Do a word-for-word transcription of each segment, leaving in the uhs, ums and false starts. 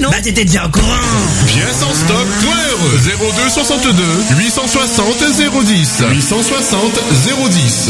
non? Bah t'étais déjà au courant. Pièces en stock, point heureux. zéro deux soixante-deux huit cent soixante zéro dix. huit cent soixante zéro dix.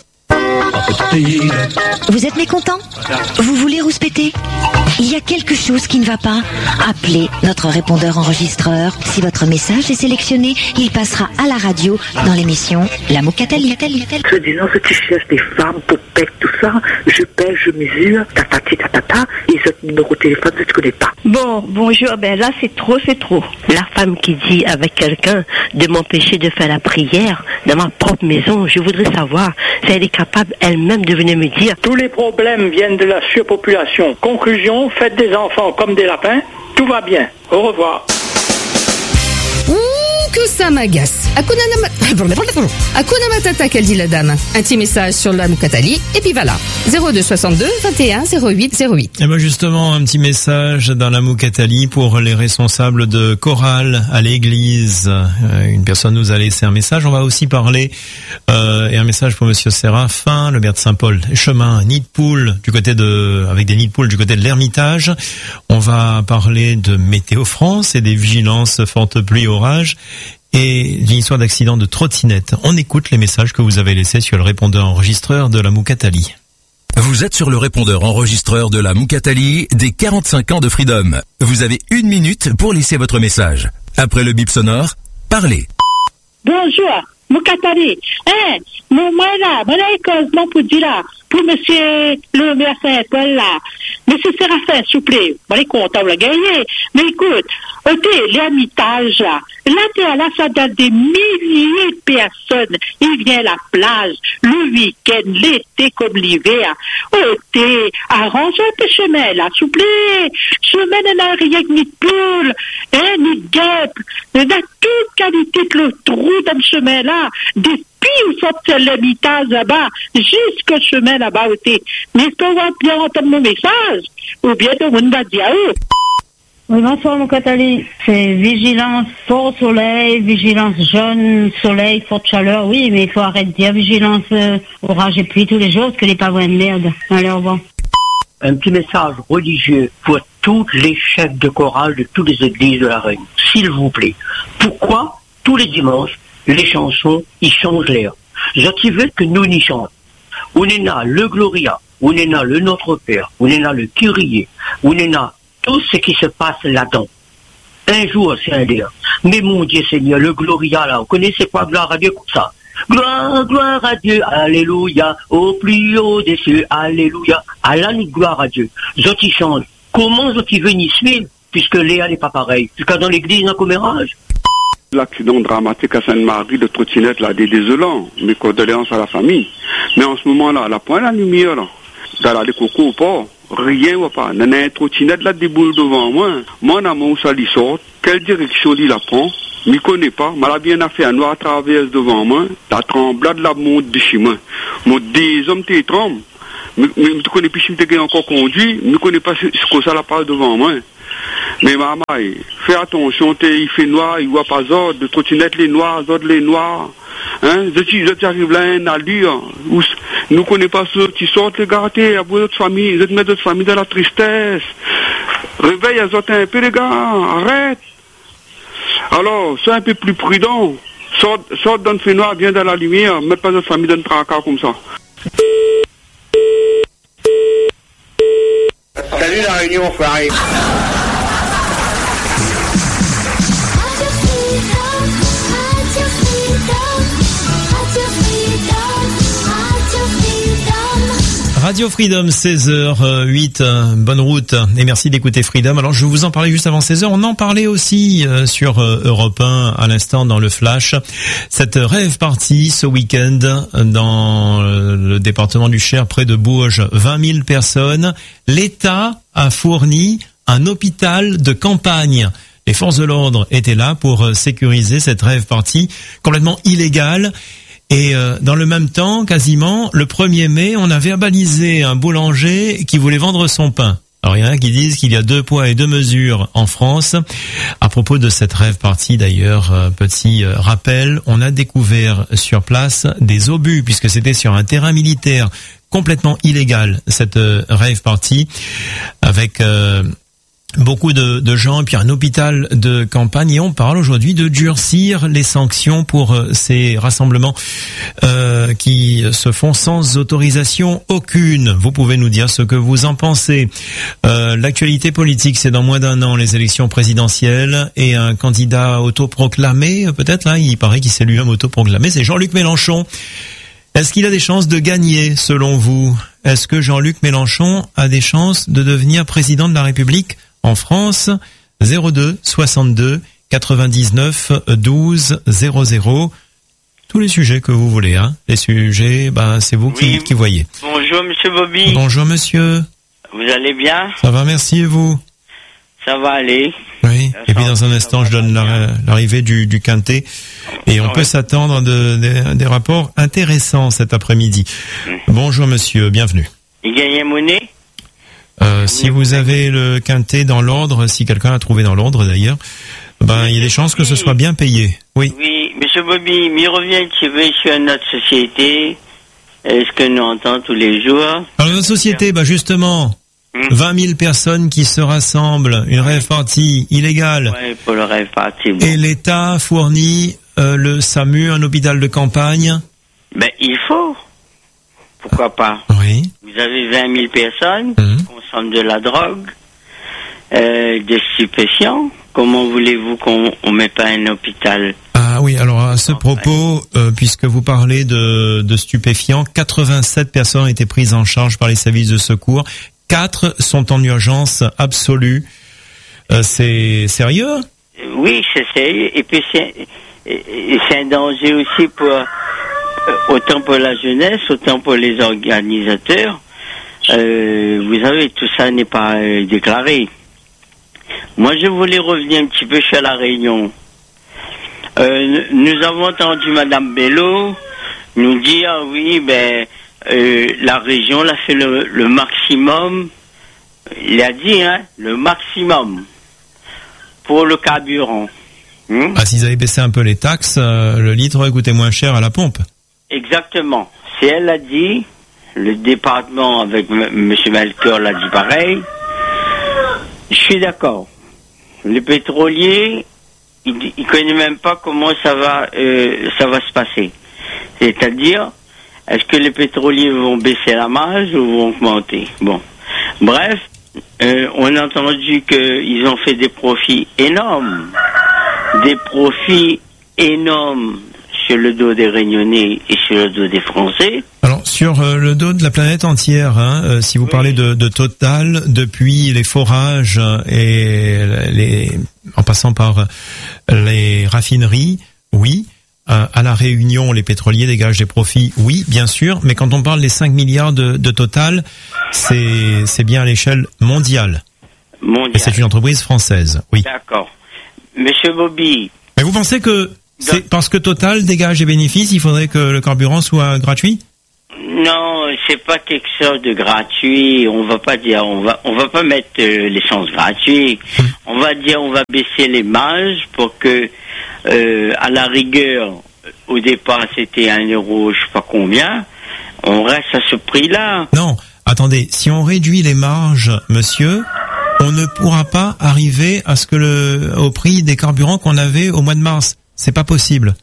Vous êtes mécontent? Vous voulez rouspéter? Il y a quelque chose qui ne va pas? Appelez notre répondeur enregistreur. Si votre message est sélectionné, il passera à la radio dans l'émission La Moucatali. Je dis non, si tu cherches des femmes pour pète tout ça, je pèse, je mesure, tatati tatata, et ce numéro de téléphone, je ne connais pas. Bon, bonjour, ben là c'est trop, c'est trop. La femme qui dit avec quelqu'un de m'empêcher de faire la prière dans ma propre maison, je voudrais savoir si elle est capable elle-même de venir me dire. Tous les problèmes viennent de la surpopulation. Conclusion, faites des enfants comme des lapins, tout va bien. Au revoir. Ouh, que ça m'agace. Hakuna Matata. Hakuna Matata, qu'elle dit la dame. Un petit message sur la Moucatali, et puis voilà. zéro deux soixante-deux vingt et un zéro huit zéro huit. Et ben justement, un petit message dans la Moucatali pour les responsables de chorale à l'église. Euh, une personne nous a laissé un message. On va aussi parler, euh, et un message pour monsieur Séraphin, le maire de Saint-Paul. Chemin, nid de poule, du côté de, avec des nids de poule du côté de l'Ermitage. On va parler de Météo France et des vigilances fortes pluies orages. Et d'une histoire d'accident de trottinette. On écoute les messages que vous avez laissés sur le répondeur enregistreur de la Moucatali. Vous êtes sur le répondeur enregistreur de la Moucatali des quarante-cinq ans de Freedom. Vous avez une minute pour laisser votre message. Après le bip sonore, parlez. Bonjour, Moucatali. Hein, moi là, moi là, cause mon pour dire là, pour monsieur le maire Saint-Paul là. Monsieur Séraphin, s'il vous plaît, moi les content, on l'a gagné. Mais écoute, ok, l'Ermitage là, là, t'es là, ça donne des milliers de personnes. Ils viennent à la plage, le week-end, l'été comme l'hiver. Ok, arrange un peu chemin là, s'il vous plaît. Chemin n'a rien que ni de poule, hein, ni de guêpe. Il y a toute qualité de le trou dans le chemin là. Depuis où sortir l'Ermitage là-bas, jusqu'au chemin là-bas, ok. Mais est-ce qu'on va bien entendre mon message? Ou bien tout le monde va dire, oh. Oui, bonsoir, mon Catali. C'est vigilance fort soleil, vigilance jaune, soleil, forte chaleur. Oui, mais il faut arrêter de dire vigilance euh, orage et pluie tous les jours, parce que les pavés de merde. Allez, au revoir. Un petit message religieux pour tous les chefs de chorale de toutes les églises de la Réunion. S'il vous plaît. Pourquoi, tous les dimanches, les chansons, ils changent l'air? Je veux que nous n'y chantons. On est là le Gloria, on est là le Notre Père, on est là le Kyrie, on est là tout ce qui se passe là-dedans. Un jour, c'est un l'air. Mais mon Dieu Seigneur, le Gloria là, vous connaissez quoi, gloire à Dieu comme ça? Gloire, gloire à Dieu, alléluia, au plus haut des cieux, alléluia. À la nuit, gloire à Dieu. Zot, ils chantent. Comment zot, ils veulent y suivre, puisque Léa n'est pas pareil? Jusqu'à dans l'église, un commérage. L'accident dramatique à Sainte-Marie de trottinette, là, des désolants. Mes condoléances à la famille. Mais en ce moment-là, la pointe la lumière, là, dans la coco ou pas, rien ou pas. Il y a une trottinette là, des boules devant moi. Moi, dans mon salle, il sort. Quelle direction il la prend? Je ne connais pas. Mais la bien affaire noire traverse devant moi. La tremblade la monte de chez moi. Mon des hommes te tremblent. Mais je ne connais plus si je encore conduit. Je ne connais pas ce que ça la parle devant moi. Mais maman, fais attention, il fait noir, il ne voit pas ordre, de trottinette les noirs, ordre les noirs. Hein, je arrive là, un allure. Nous ne connaissons pas ceux qui sortent les garder, à votre famille, vous mettre votre famille dans la tristesse. Réveille à autres un peu les gars, arrête. Alors, sois un peu plus prudent. Sors, sors dans le fait noir, viens dans la lumière, mets pas votre famille dans le tracas comme ça. Salut la Réunion, Farid. Radio Freedom, seize heures zéro huit, bonne route et merci d'écouter Freedom. Alors je vous en parlais juste avant seize heures, on en parlait aussi euh, sur euh, Europe un à l'instant dans le Flash. Cette rêve partie ce week-end dans euh, le département du Cher, près de Bourges, vingt mille personnes. L'État a fourni un hôpital de campagne. Les forces de l'ordre étaient là pour euh, sécuriser cette rêve partie complètement illégale. Et euh, dans le même temps, quasiment, le premier mai, on avait balisé un boulanger qui voulait vendre son pain. Alors, il y en a qui disent qu'il y a deux poids et deux mesures en France. À propos de cette rêve partie, d'ailleurs, euh, petit euh, rappel, on a découvert sur place des obus, puisque c'était sur un terrain militaire complètement illégal, cette euh, rêve partie, avec... Euh, beaucoup de, de gens, et puis un hôpital de campagne, et on parle aujourd'hui de durcir les sanctions pour euh, ces rassemblements euh, qui se font sans autorisation aucune. Vous pouvez nous dire ce que vous en pensez. Euh, l'actualité politique, c'est dans moins d'un an les élections présidentielles, et un candidat autoproclamé, peut-être là, il paraît qu'il s'est lui-même autoproclamé, c'est Jean-Luc Mélenchon. Est-ce qu'il a des chances de gagner, selon vous? Est-ce que Jean-Luc Mélenchon a des chances de devenir président de la République en France? Zéro deux soixante-deux quatre-vingt-dix-neuf douze zéro zéro. Tous les sujets que vous voulez, hein. Les sujets, ben c'est vous oui. qui, qui voyez. Bonjour Monsieur Bobby. Bonjour Monsieur. Vous allez bien? Ça va, merci, et vous? Ça va aller. Oui. Et puis dans un instant, je donne l'arrivée du, du Quintet, et on oui. peut s'attendre de, de, des rapports intéressants cet après-midi. Mmh. Bonjour Monsieur, bienvenue. Il gagne monnaie? Euh, si vous avez le Quintet dans l'ordre, si quelqu'un l'a trouvé dans l'ordre d'ailleurs, ben il y a des chances que ce soit bien payé. Oui. Oui, Monsieur Bobby, m'y revient un petit peu sur notre société. Est-ce que nous entendons tous les jours? Alors notre société, ben justement, hum. vingt mille personnes qui se rassemblent, une rave party illégale. Oui, pour le rave party. Bon. Et l'État fournit euh, le SAMU, un hôpital de campagne. Ben il faut. Pourquoi pas? Oui. Vous avez vingt mille personnes qui mmh. consomment de la drogue, euh, des stupéfiants. Comment voulez-vous qu'on ne mette pas un hôpital? Ah oui, alors à ce propos, euh, puisque vous parlez de, de stupéfiants, quatre-vingt-sept personnes ont été prises en charge par les services de secours. Quatre sont en urgence absolue. Euh, c'est sérieux? Oui, c'est sérieux. Et puis c'est, c'est un danger aussi pour... autant pour la jeunesse, autant pour les organisateurs. Euh, vous savez, tout ça n'est pas euh, déclaré. Moi, je voulais revenir un petit peu sur la Réunion. Euh, nous avons entendu Madame Bello nous dire, oui, ben, euh, la région l'a fait le, le maximum. Il a dit, hein, le maximum pour le carburant. Hum? Ah, s'ils avaient baissé un peu les taxes, euh, le litre aurait coûté moins cher à la pompe. Exactement. Si elle l'a dit, le département avec M. Melchior l'a dit pareil, je suis d'accord. Les pétroliers, ils ne connaissent même pas comment ça va, euh, ça va se passer. C'est-à-dire, est-ce que les pétroliers vont baisser la marge ou vont augmenter? Bon. Bref, euh, on a entendu qu'ils ont fait des profits énormes. Des profits énormes sur le dos des Réunionnais et sur le dos des Français. Alors, sur euh, le dos de la planète entière, hein, euh, si vous oui. parlez de, de Total, depuis les forages et les, en passant par les raffineries, oui. Euh, à la Réunion, les pétroliers dégagent des profits, oui, bien sûr. Mais quand on parle des cinq milliards de, de Total, c'est, c'est bien à l'échelle mondiale. Mondiale. Et c'est une entreprise française, oui. D'accord. Monsieur Bobby. Mais vous pensez que c'est parce que Total dégage des bénéfices, il faudrait que le carburant soit gratuit? Non, c'est pas quelque chose de gratuit. On va pas dire, on va, on va pas mettre euh, l'essence gratuite. Hum. On va dire, on va baisser les marges pour que, euh, à la rigueur, au départ c'était un euro, je sais pas combien. On reste à ce prix-là. Non, attendez, si on réduit les marges, monsieur, on ne pourra pas arriver à ce que le, au prix des carburants qu'on avait au mois de mars. C'est pas possible.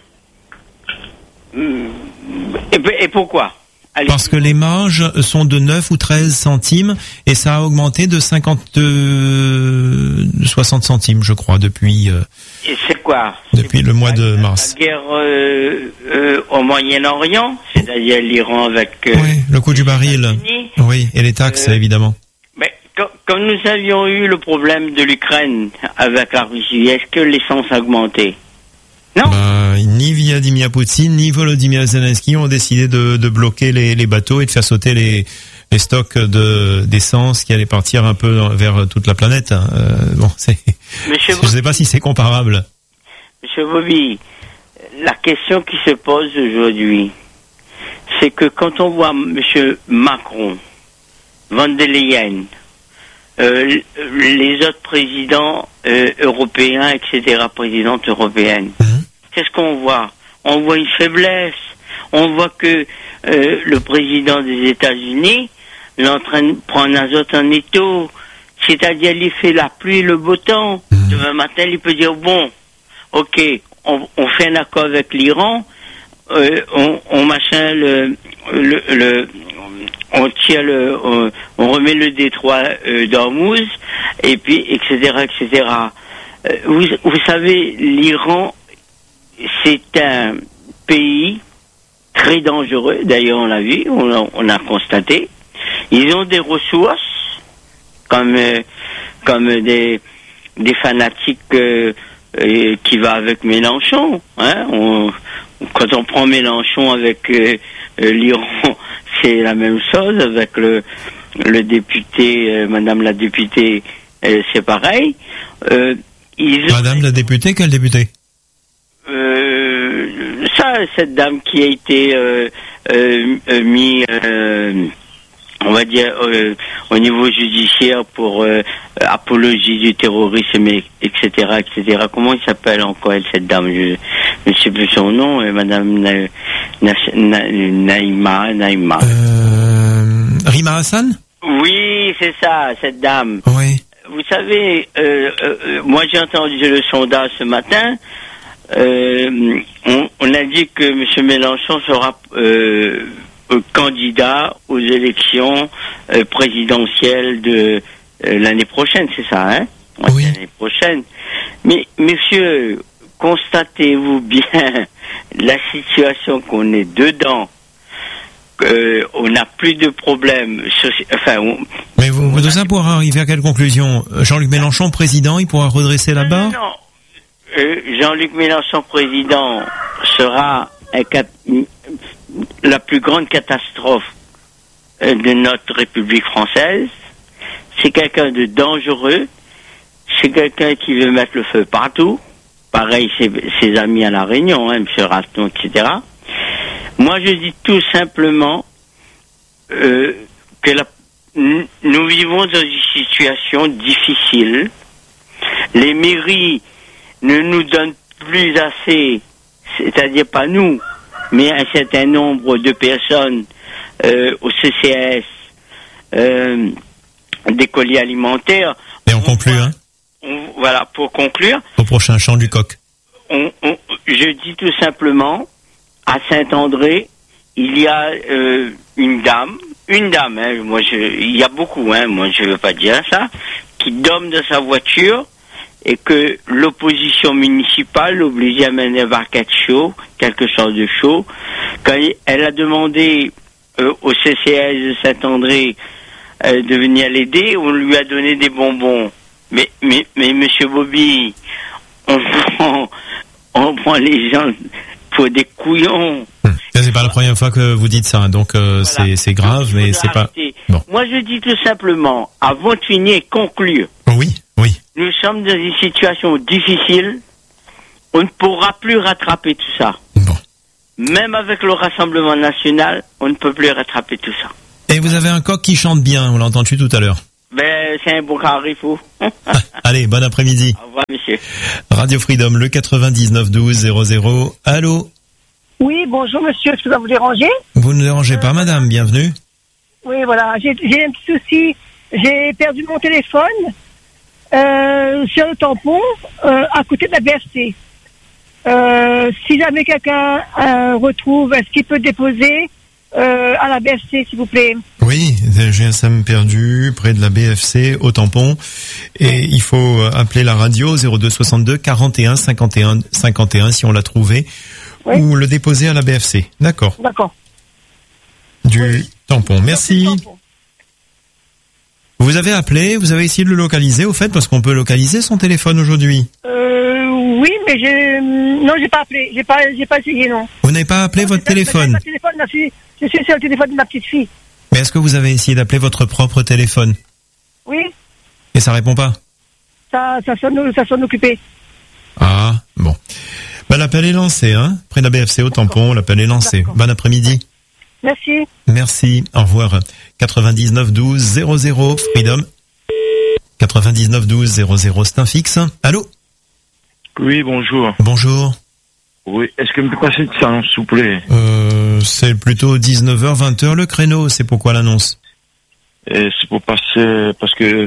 Et, et pourquoi? Allez. Parce que les marges sont de neuf ou treize centimes et ça a augmenté de cinquante, euh, soixante centimes, je crois, depuis. Euh, et c'est quoi? Depuis c'est le mois de mars. La guerre euh, euh, au Moyen-Orient, c'est-à-dire l'Iran avec. Euh, oui, le coût du baril. Oui, et les taxes, euh, évidemment. Mais comme nous avions eu le problème de l'Ukraine avec la Russie, est-ce que l'essence a augmenté? Non. Bah, ni Vladimir Poutine, ni Volodymyr Zelensky ont décidé de, de bloquer les, les bateaux et de faire sauter les, les stocks de, d'essence qui allaient partir un peu vers toute la planète. Euh, bon, c'est, Monsieur je ne sais pas si c'est comparable. Monsieur Bobby, la question qui se pose aujourd'hui, c'est que quand on voit Monsieur Macron, Van der Leyen, euh, les autres présidents euh, européens, et cetera, présidentes européennes, mmh. qu'est-ce qu'on voit? On voit une faiblesse. On voit que euh, le président des États-Unis est en train de prendre un autre en étau. C'est-à-dire, il fait la pluie et le beau temps. Mmh. Demain matin, il peut dire, bon, ok, on, on fait un accord avec l'Iran, euh, on, on machin le, le, le on tire le, on, on remet le détroit euh, d'Ormuz, et puis, et cetera, et cetera. Euh, vous, vous savez, l'Iran, c'est un pays très dangereux. D'ailleurs, on l'a vu, on a, on a constaté. Ils ont des ressources, comme euh, comme des des fanatiques euh, euh, qui va avec Mélenchon. Hein. On, quand on prend Mélenchon avec euh, euh, l'Iran, c'est la même chose. Avec le le député, euh, Madame la députée, euh, c'est pareil. Euh, ils Madame ont... la députée, quelle députée? Euh, ça, cette dame qui a été euh, euh, euh, mis, euh, on va dire, euh, au niveau judiciaire pour euh, apologie du terrorisme, et cetera, et cetera. Comment il s'appelle encore, elle, cette dame? Je ne sais plus son nom, euh, Madame Na, Na, Na, Naïma, Naïma. Euh, Rima Hassan? Oui, c'est ça, cette dame. Oui. Vous savez, euh, euh, moi j'ai entendu le sondage ce matin. Euh, on, on a dit que M. Mélenchon sera euh, candidat aux élections euh, présidentielles de euh, l'année prochaine, c'est ça, hein? Oui. L'année prochaine. Mais, messieurs, constatez-vous bien la situation qu'on est dedans. Euh, on n'a plus de problèmes. Enfin, on, mais vous, vous, tout ça pour arriver à quelle conclusion? Jean-Luc Mélenchon, président, il pourra redresser la barre? Non, non. Euh, Jean-Luc Mélenchon, président, sera un cat- la plus grande catastrophe euh, de notre République française. C'est quelqu'un de dangereux. C'est quelqu'un qui veut mettre le feu partout. Pareil, ses, ses amis à La Réunion, hein, M. Raston, et cetera. Moi, je dis tout simplement euh, que la, nous vivons dans une situation difficile. Les mairies ne nous donnent plus assez, c'est-à-dire pas nous, mais un certain nombre de personnes euh, au C C S, euh, des colis alimentaires. Et on conclut, hein on, Voilà, pour conclure. Au prochain chant du coq. On, on, je dis tout simplement, à Saint-André, il y a euh, une dame, une dame, hein, moi je, il y a beaucoup, hein, moi je veux pas dire ça, qui dorme dans sa voiture et que l'opposition municipale l'oblige à mener un barquette chaud, quelque chose de chaud. Quand elle a demandé euh, au C C S de Saint-André euh, de venir l'aider, on lui a donné des bonbons. Mais, mais, mais Monsieur Bobby, on prend, on prend les gens pour des couillons. Hum. C'est pas la première fois que vous dites ça, donc euh, voilà. c'est, c'est grave, donc, mais c'est pas... Bon. Moi, je dis tout simplement, avant de finir, conclure. Oui, oui. Nous sommes dans une situation difficile. On ne pourra plus rattraper tout ça. Bon. Même avec le Rassemblement national, on ne peut plus rattraper tout ça. Et vous avez un coq qui chante bien, on l'a entendu tout à l'heure. Ben, c'est un beau carrefour. Allez, bon après-midi. Au revoir, monsieur. Radio Freedom, le quatre-vingt-dix-neuf douze zéro zéro. Allô? Oui, bonjour monsieur, est-ce que ça vous déranger? Vous ne dérangez pas, madame, bienvenue. Oui, voilà, j'ai, j'ai un petit souci. J'ai perdu mon téléphone euh, sur le tampon euh, à côté de la B F C. Euh, si jamais quelqu'un euh, retrouve, est-ce qu'il peut déposer euh, à la B F C, s'il vous plaît? Oui, G S M perdu près de la B F C au tampon et oui. Il faut appeler la radio zéro deux soixante-deux quarante et un cinquante et un cinquante et un si on l'a trouvé, oui. Ou le déposer à la B F C. D'accord. D'accord. Du oui. tampon. Merci. Tampon. Vous avez appelé, vous avez essayé de le localiser au fait, parce qu'on peut localiser son téléphone aujourd'hui. Euh, oui, mais j'ai, non, j'ai pas appelé, j'ai pas, j'ai pas essayé, non. Vous n'avez pas appelé non, votre téléphone? Pas, téléphone je, suis, je suis sur le téléphone de ma petite fille. Mais est-ce que vous avez essayé d'appeler votre propre téléphone? Oui. Et ça répond pas? Ça, ça sonne, ça sonne occupé. Ah, bon. Ben, l'appel est lancé, hein. Près de la B F C au tampon, l'appel est lancé. D'accord. Bon après-midi. Merci. Merci. Au revoir. quatre-vingt-dix-neuf douze zéro zéro Freedom. quatre-vingt-dix-neuf douze zéro zéro, c'est un fixe. Allô? Oui, bonjour. Bonjour. Oui, est-ce que vous me passez de ça, s'il vous plaît? Euh, c'est plutôt dix-neuf heures, vingt heures le créneau. C'est pourquoi l'annonce? Et c'est pour passer, parce que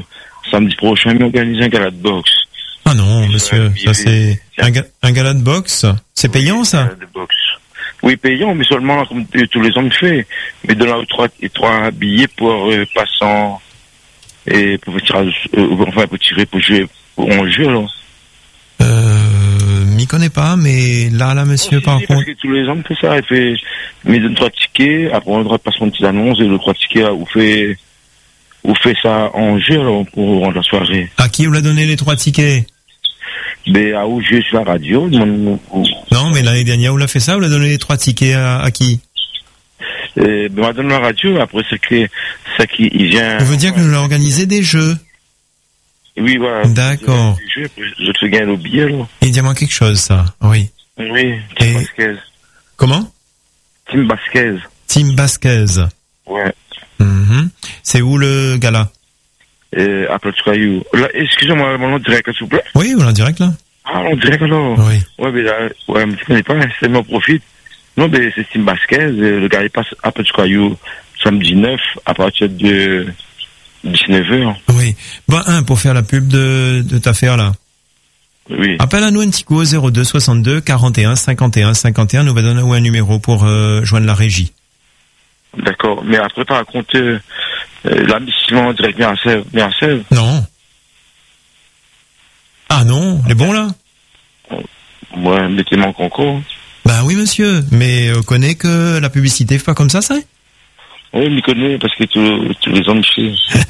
samedi prochain, mais organiser un gala de boxe. Ah non, monsieur, ça c'est un, ga- un gala de boxe. C'est payant, ça? De boxe. Oui, payant, mais seulement comme tous les hommes font. Mais de là, trois, trois billets pour euh, passant et pour tirer, euh, enfin pour tirer, pour jouer, pour en jeu, alors. Euh, m'y connais pas, mais là, là, monsieur, par Parce contre. que tous les hommes font ça. Il fait, mais donne trois tickets, après on doit passer une petite annonce, et le trois tickets, là, vous fait, vous fait ça en jeu, alors, pour rendre la soirée. À qui vous l'a donné les trois tickets? Mais à où je sur la radio. Mon... Non, mais l'année dernière, vous l'a fait ça, vous l'a donné les trois tickets à, à qui? Euh, ben, on m'a donné la radio, après, c'est que, c'est qu'il il vient. Ça veut dire que je l'ai organisé des jeux. Oui, voilà. D'accord. Je, je, je te gagne au billet, là. Il y a quelque chose, ça. Oui. Oui, Tim Basquez. Comment? Tim Basquez. Tim Basquez. Ouais. Mm-hmm. C'est où le gala? Euh, à Platte-Caillou. Là, excusez-moi, mon nom direct, s'il vous plaît. Oui, voilà, direct, là. Ah, non, direct, alors. Oui. Ouais, mais là, ouais, mais tu connais pas, c'est mon profite. Non, mais c'est Tim Basquez, euh, le gars, il passe à Platte-Caillou samedi neuf, à partir de dix-neuf heures. Oui. Bon, un, pour faire la pub de, de ta affaire, là. Oui. Appelle à nous un petit coup au zéro deux soixante-deux quarante et un cinquante et un cinquante et un. Nous va donner un numéro pour euh, joindre la régie. D'accord. Mais après, par contre, euh, euh, l'ambition direct bien à Sèvres, bien à Sèvres. Non. Ah non, elle est bon, là? Ouais, mettez-moi en concours. Bah oui, monsieur. Mais on connaît que la publicité fait pas comme ça, ça? Oui, mais connais, parce que tous, tous les hommes chez.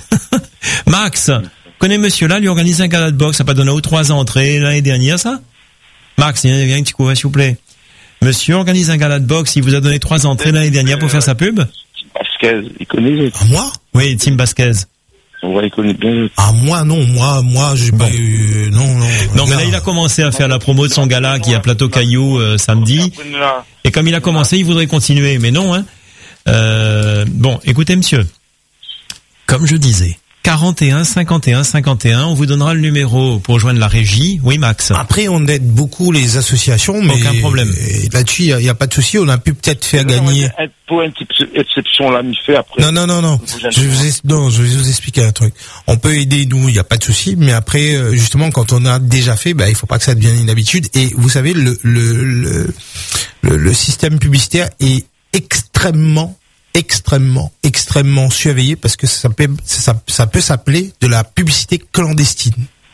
Max, connais monsieur là, lui organise un gala de boxe, ça n'a pas donné aux trois entrées l'année dernière, ça? Max, viens, viens un petit coup, s'il vous plaît. Monsieur organise un gala de boxe, il vous a donné trois entrées l'année dernière pour faire sa pub? Tim Basquez, il connaît. À moi? Oui, Tim Basquez. Ouais, il connaît bien. Ah, moi, non, moi, moi, j'ai bon. pas eu, non, non. Non, mais là, il a commencé à faire la promo de son gala qui est à Plateau-Caillou, euh, samedi. Et comme il a commencé, il voudrait continuer, mais non, hein. Euh, bon, écoutez, monsieur. Comme je disais, quarante et un cinquante et un cinquante et un, on vous donnera le numéro pour joindre la régie. Oui, Max. Après, on aide beaucoup les associations, mais aucun problème. Là-dessus, il n'y a, a pas de souci. On a pu peut-être faire non, gagner. Pour une exception, là, m'y fait après. Non, non, non, non. Je vais vous, es... non, je vais vous expliquer un truc. On peut aider nous, il n'y a pas de souci, mais après, justement, quand on a déjà fait, ben, il faut pas que ça devienne une habitude. Et vous savez, le le le, le, le système publicitaire est extrêmement, extrêmement, extrêmement surveillé parce que ça peut, ça, ça peut s'appeler de la publicité clandestine.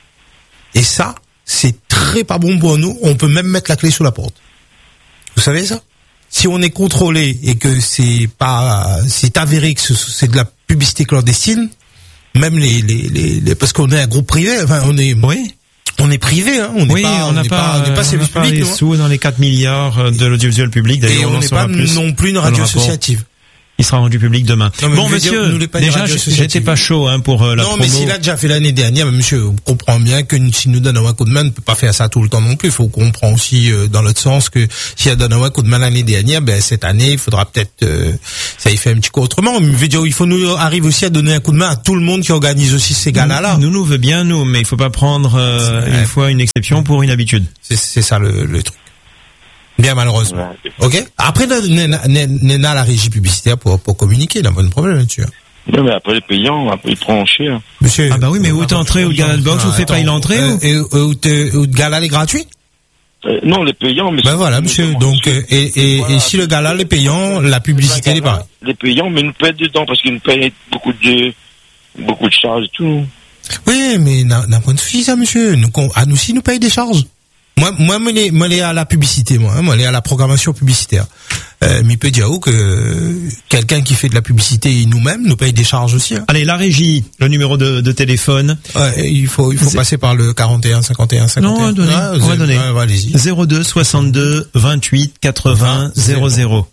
Et ça, c'est très pas bon pour nous. On peut même mettre la clé sous la porte. Vous savez ça? Si on est contrôlé et que c'est pas, c'est avéré que c'est de la publicité clandestine, même les, les, les, les parce qu'on est un groupe privé, enfin, on est, oui. On est privé, hein. On n'est oui, pas, on n'a pas, pas, on n'est pas service public. Les sous dans les quatre milliards de l'audiovisuel public. D'ailleurs, et on n'est pas plus non plus une radio associative. Il sera rendu public demain. Non, bon, monsieur, dire, déjà, j'étais pas chaud, hein, pour euh, la non, promo. Non, mais s'il a déjà fait l'année dernière, mais monsieur, on comprend bien que s'il nous donne un coup de main, on ne peut pas faire ça tout le temps non plus. Il faut comprendre aussi, euh, dans l'autre sens, que s'il a donné un coup de main l'année dernière, ben, cette année, il faudra peut-être, euh, ça y fait un petit coup autrement. Mais je veux dire, il faut nous arrive aussi à donner un coup de main à tout le monde qui organise aussi ces galas-là. Nous, nous veut bien, nous, mais il faut pas prendre, euh, une fois une exception pour une habitude. C'est, c'est ça le, le truc. Bien malheureusement. Ok. Après, Néna la régie publicitaire pour pour communiquer, il n'a pas de problème là-dessus. Non, mais après les payants, après les tranchés. Hein. Monsieur. Ah bah oui, mais où t'entrées, où le gala de boxe, vous faites pas l'entrée euh, ou et où le gala est gratuit? Euh, non, les payants, mais. Ben voilà, monsieur. Donc, et et voilà, et si le gala est payant, la publicité n'est pas. Les payants, mais nous payent dedans parce qu'ils nous payent beaucoup de beaucoup de charges et tout. Oui, mais n'a point de souci ça, monsieur. Nous, à nous aussi, nous payent des charges. Moi, moi, moi, les, moi, les à la publicité, moi, hein, moi, les à la programmation publicitaire. Euh, mais il peut dire où que quelqu'un qui fait de la publicité nous-mêmes nous paye des charges aussi. Hein. Allez, la régie, le numéro de, de téléphone. Ouais, il faut, il faut passer par le quarante et un cinquante et un cinquante et un. Non, on va donner. Ah, on va donner. Ouais, allez-y. zéro deux soixante-deux vingt-huit quatre-vingts zéro zéro.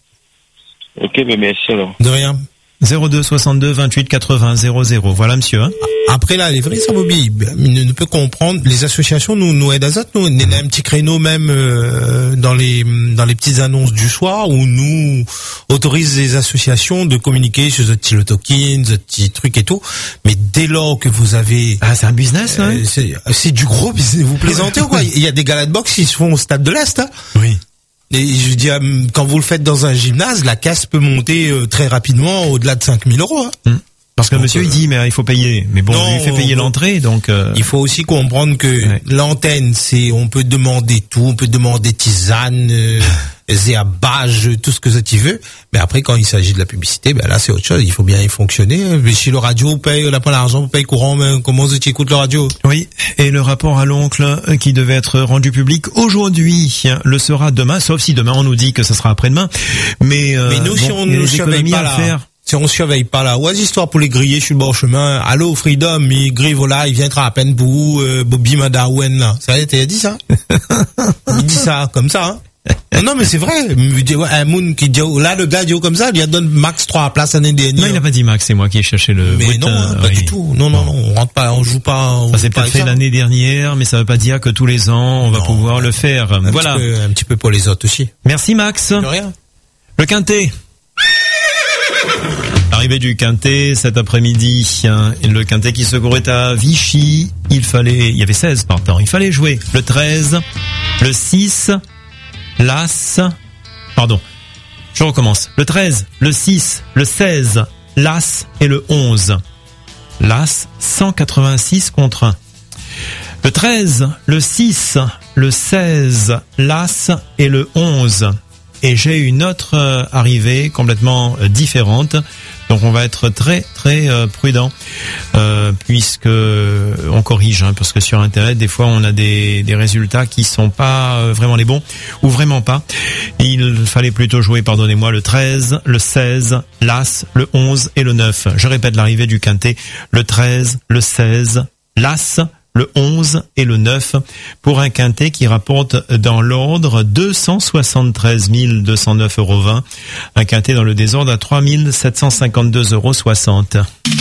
Ok, mais merci alors. De rien. zéro deux soixante-deux vingt-huit quatre-vingts zéro zéro. Voilà, monsieur. Hein. Après là, les vrais Sabobi, ne, ne peut comprendre. Les associations nous nous aident à ça. Nous, on a un petit créneau même euh, dans les dans les petites annonces du soir où nous autorise les associations de communiquer sur ce petit token, ce petit truc et tout. Mais dès lors que vous avez ah c'est un business là. Euh, c'est c'est du gros business. Vous plaisantez ou quoi? Il y a des galas de boxe qui se font au stade de l'Est. Hein. Oui. Et je veux dire, quand vous le faites dans un gymnase, la caisse peut monter euh, très rapidement au-delà de cinq mille euros. Hein. Mmh. Parce que donc, monsieur, euh, il dit, mais il faut payer. Mais bon, non, il fait payer l'entrée, donc... Euh... Il faut aussi comprendre que ouais. l'antenne, c'est, on peut demander tout, on peut demander tisane, euh, zéabage, tout ce que ça tu veux. Mais après, quand il s'agit de la publicité, ben là, c'est autre chose. Il faut bien y fonctionner. Mais si le radio paye, on n'a pas l'argent, on paye courant, mais comment tu écoutes le radio? Oui. Et le rapport à l'oncle, qui devait être rendu public aujourd'hui, le sera demain, sauf si demain on nous dit que ça sera après-demain. Mais, euh, mais nous, bon, si on ne surveille pas là, faire. Si on surveille pas là, ouais, histoire pour les griller sur le bord chemin. Allô, Freedom, il grille voilà, il viendra à peine pour vous, euh, Bobby Madawen là. Ça, t'as dit ça? Il dit ça, comme ça, hein? Non, non, mais c'est vrai. Un Moon qui dit, là, le gars dit comme ça, il a donné max trois places l'année dernière. Non, il a pas dit max, c'est moi qui ai cherché le. Mais brut, non, hein, euh, pas oui. du tout. Non, non, non, on rentre pas, on joue pas. On ça s'est peut-être fait l'année dernière, mais ça veut pas dire que tous les ans, on va non, pouvoir le faire. Un voilà. Petit peu, un petit peu pour les autres aussi. Merci, Max. De rien. Le Quintet. Arrivée du Quintet cet après-midi, hein, le Quintet qui se courait à Vichy, il fallait, il y avait seize partants, il fallait jouer le treize, le six, l'As, pardon, je recommence, le treize, le six, le seize, l'As et le onze. L'As, cent quatre-vingt-six contre un. Le treize, le six, le seize, l'As et le onze. Et j'ai une autre euh, arrivée complètement euh, différente. Donc on va être très très euh, prudent euh, puisque euh, on corrige hein, parce que sur internet des fois on a des des résultats qui sont pas euh, vraiment les bons ou vraiment pas. Il fallait plutôt jouer, pardonnez-moi, le treize, le seize, l'As, le onze et le neuf. Je répète l'arrivée du Quintet, le treize, le seize, l'As, le onze et le neuf pour un Quintet qui rapporte dans l'ordre deux cent soixante-treize mille deux cent neuf euros vingt. Un Quintet dans le désordre à trois mille sept cent cinquante-deux euros soixante.